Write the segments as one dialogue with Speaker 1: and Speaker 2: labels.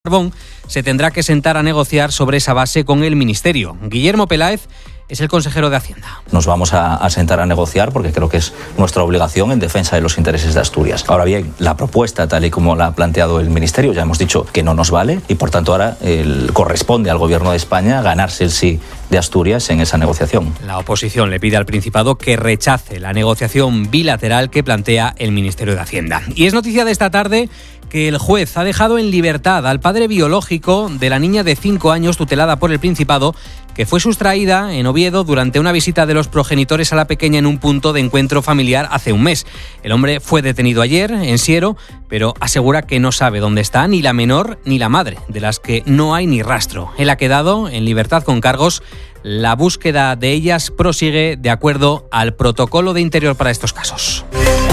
Speaker 1: Carbón se tendrá que sentar a negociar sobre esa base con el Ministerio. Guillermo Peláez es el consejero de Hacienda.
Speaker 2: Nos vamos a sentar a negociar porque creo que es nuestra obligación en defensa de los intereses de Asturias. Ahora bien, la propuesta tal y como la ha planteado el Ministerio, ya hemos dicho que no nos vale y por tanto ahora corresponde al Gobierno de España ganarse el sí de Asturias en esa negociación.
Speaker 1: La oposición le pide al Principado que rechace la negociación bilateral que plantea el Ministerio de Hacienda. Y es noticia de esta tarde que el juez ha dejado en libertad al padre biológico de la niña de 5 años tutelada por el Principado, que fue sustraída en Oviedo durante una visita de los progenitores a la pequeña en un punto de encuentro familiar hace un mes. El hombre fue detenido ayer en Siero, pero asegura que no sabe dónde está ni la menor ni la madre, de las que no hay ni rastro. Él ha quedado en libertad con cargos. La búsqueda de ellas prosigue de acuerdo al protocolo de Interior para estos casos.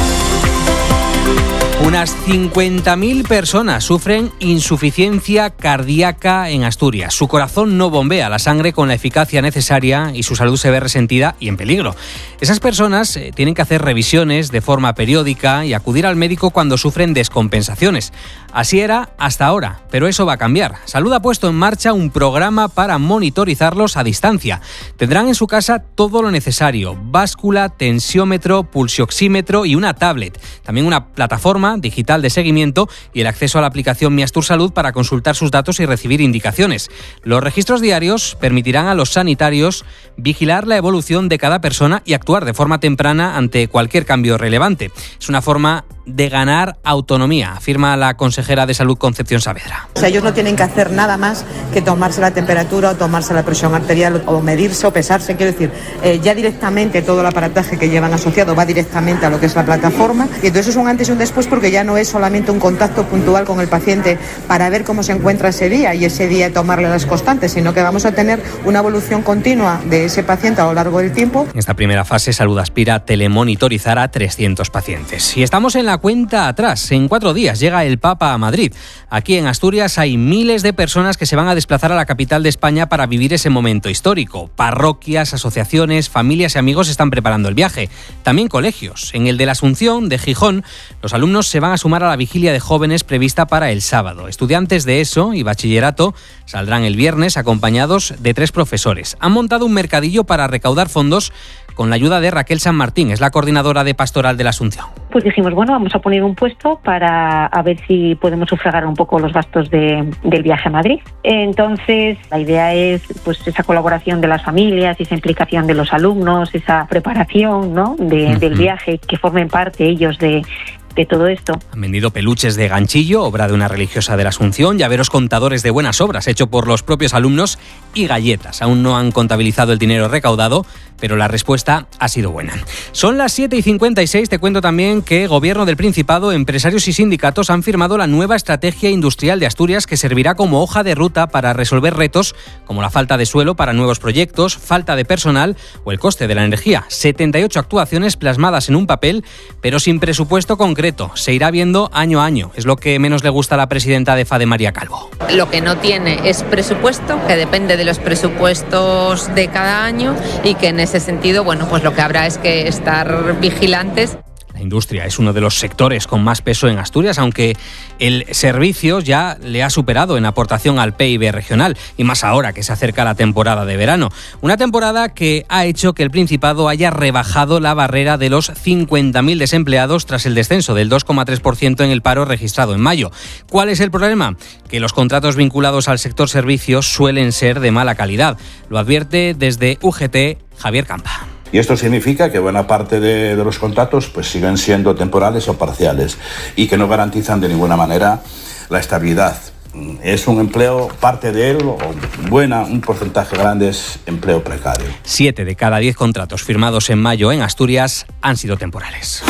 Speaker 1: Unas 50.000 personas sufren insuficiencia cardíaca en Asturias. Su corazón no bombea la sangre con la eficacia necesaria y su salud se ve resentida y en peligro. Esas personas tienen que hacer revisiones de forma periódica y acudir al médico cuando sufren descompensaciones. Así era hasta ahora, pero eso va a cambiar. Salud ha puesto en marcha un programa para monitorizarlos a distancia. Tendrán en su casa todo lo necesario: báscula, tensiómetro, pulsioxímetro y una tablet. También una plataforma digital de seguimiento y el acceso a la aplicación Mi Astur Salud para consultar sus datos y recibir indicaciones. Los registros diarios permitirán a los sanitarios vigilar la evolución de cada persona y actuar de forma temprana ante cualquier cambio relevante. Es una forma de ganar autonomía, afirma la consejera de Salud Concepción Saavedra.
Speaker 3: O sea, ellos no tienen que hacer nada más que tomarse la temperatura o tomarse la presión arterial o medirse o pesarse. Quiero decir, ya directamente todo el aparataje que llevan asociado va directamente a lo que es la plataforma, y entonces es un antes y un después, porque ya no es solamente un contacto puntual con el paciente para ver cómo se encuentra ese día y ese día tomarle las constantes, sino que vamos a tener una evolución continua de ese paciente a lo largo del tiempo.
Speaker 1: En esta primera fase, Salud aspira a telemonitorizar a 300 pacientes. Y estamos en la cuenta atrás. En 4 días llega el Papa a Madrid. Aquí en Asturias hay miles de personas que se van a desplazar a la capital de España para vivir ese momento histórico. Parroquias, asociaciones, familias y amigos están preparando el viaje. También colegios. En el de la Asunción, de Gijón, los alumnos se van a sumar a la vigilia de jóvenes prevista para el sábado. Estudiantes de ESO y bachillerato saldrán el viernes acompañados de 3 profesores. Han montado un mercadillo para recaudar fondos con la ayuda de Raquel San Martín, es la coordinadora de Pastoral de la Asunción.
Speaker 4: Pues dijimos, bueno, vamos a poner un puesto para a ver si podemos sufragar un poco los gastos del viaje a Madrid. Entonces, la idea es pues esa colaboración de las familias, esa implicación de los alumnos, esa preparación, ¿no?, del viaje, que formen parte ellos de todo esto.
Speaker 1: Han vendido peluches de ganchillo, obra de una religiosa de la Asunción, llaveros contadores de buenas obras, hecho por los propios alumnos, y galletas. Aún no han contabilizado el dinero recaudado, pero la respuesta ha sido buena. Son las 7:56. Te cuento también que Gobierno del Principado, empresarios y sindicatos han firmado la nueva Estrategia Industrial de Asturias, que servirá como hoja de ruta para resolver retos como la falta de suelo para nuevos proyectos, falta de personal o el coste de la energía. 78 actuaciones plasmadas en un papel, pero sin presupuesto concreto. Se irá viendo año a año. Es lo que menos le gusta a la presidenta de FADE, María Calvo.
Speaker 5: Lo que no tiene es presupuesto, que depende de los presupuestos de cada año, y que en ese sentido, bueno, pues lo que habrá es que estar vigilantes.
Speaker 1: La industria es uno de los sectores con más peso en Asturias, aunque el servicio ya le ha superado en aportación al PIB regional, y más ahora que se acerca la temporada de verano. Una temporada que ha hecho que el Principado haya rebajado la barrera de los 50.000 desempleados tras el descenso del 2,3% en el paro registrado en mayo. ¿Cuál es el problema? Que los contratos vinculados al sector servicios suelen ser de mala calidad. Lo advierte desde UGT Javier Campa.
Speaker 6: Y esto significa que buena parte de los contratos pues siguen siendo temporales o parciales y que no garantizan de ninguna manera la estabilidad. Es un empleo, parte de él, o un porcentaje grande es empleo precario.
Speaker 1: 7 de cada 10 contratos firmados en mayo en Asturias han sido temporales.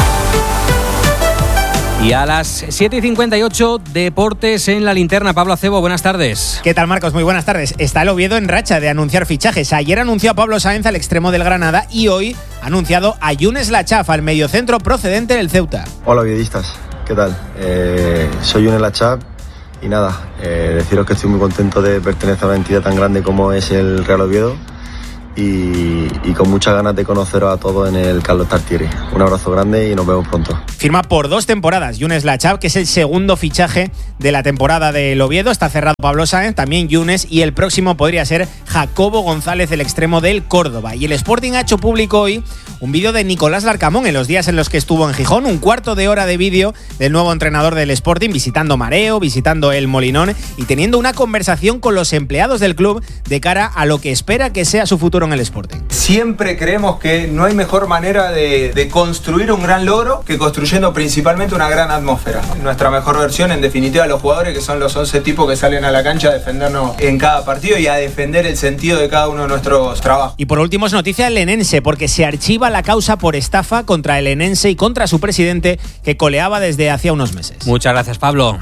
Speaker 1: Y a las 7:58, deportes en la linterna. Pablo Acebo, buenas tardes.
Speaker 7: ¿Qué tal, Marcos? Muy buenas tardes. Está el Oviedo en racha de anunciar fichajes. Ayer anunció a Pablo Sáenz al extremo del Granada y hoy ha anunciado a Younes Lachaf, al mediocentro procedente del Ceuta.
Speaker 8: Hola, oviedistas. ¿Qué tal? Soy Younes Lachaf y nada, deciros que estoy muy contento de pertenecer a una entidad tan grande como es el Real Oviedo y con muchas ganas de conoceros a todos en el Carlos Tartiere. Un abrazo grande y nos vemos pronto.
Speaker 7: Firma por 2 temporadas Younes Lachab, que es el segundo fichaje de la temporada del Oviedo. Está cerrado Pablo Sáenz, también Younes, y el próximo podría ser Jacobo González, el extremo del Córdoba. Y el Sporting ha hecho público hoy un vídeo de Nicolás Larcamón en los días en los que estuvo en Gijón, un cuarto de hora de vídeo del nuevo entrenador del Sporting, visitando Mareo, visitando el Molinón y teniendo una conversación con los empleados del club de cara a lo que espera que sea su futuro en el Sporting.
Speaker 9: Siempre creemos que no hay mejor manera de construir un gran logro que construyendo principalmente una gran atmósfera. Nuestra mejor versión, en definitiva, los jugadores, que son los 11 tipos que salen a la cancha a defendernos en cada partido y a defender el sentido de cada uno de nuestros trabajos.
Speaker 7: Y por último es noticia del Lenense, porque se archiva la causa por estafa contra el Lenense y contra su presidente, que coleaba desde hacía unos meses.
Speaker 1: Muchas gracias, Pablo.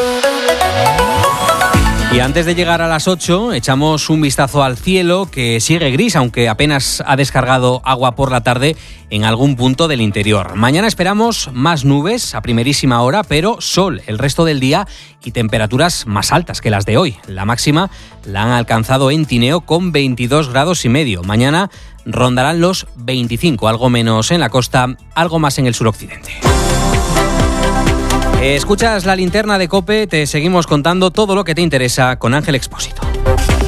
Speaker 1: Y antes de llegar a las 8, echamos un vistazo al cielo, que sigue gris, aunque apenas ha descargado agua por la tarde en algún punto del interior. Mañana esperamos más nubes a primerísima hora, pero sol el resto del día y temperaturas más altas que las de hoy. La máxima la han alcanzado en Tineo con 22 grados y medio. Mañana rondarán los 25, algo menos en la costa, algo más en el suroccidente. Escuchas la linterna de COPE, te seguimos contando todo lo que te interesa con Ángel Expósito.